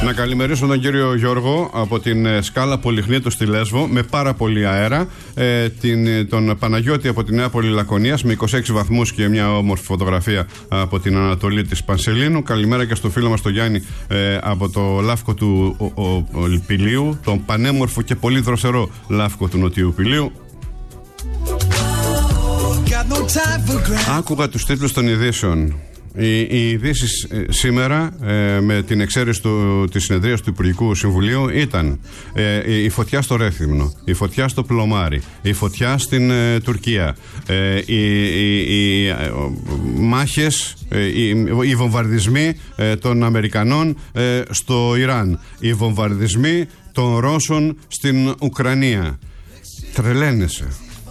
Να καλημερίσω τον κύριο Γιώργο από την σκάλα Πολυχνήτου στη Λέσβο με πάρα πολύ αέρα. Τον Παναγιώτη από τη Νέα Πόλη Λακωνίας με 26 βαθμούς και μια όμορφη φωτογραφία από την Ανατολή της Πανσελίνου. Καλημέρα και στο φίλο μας τον Γιάννη από το Λάφκο του Πηλίου, τον πανέμορφο και πολύ δροσερό Λάφκο του Νοτιού Πηλίου. Άκουγα τους τίτλους των ειδήσεων. Οι ειδήσεις σήμερα, με την εξαίρεση της συνεδρίας του Υπουργικού Συμβουλίου, ήταν η φωτιά στο Ρέθυμνο, η φωτιά στο Πλωμάρι, η φωτιά στην Τουρκία, οι μάχες, οι βομβαρδισμοί των Αμερικανών στο Ιράν, οι βομβαρδισμοί των Ρώσων στην Ουκρανία. Τρελαίνεσαι.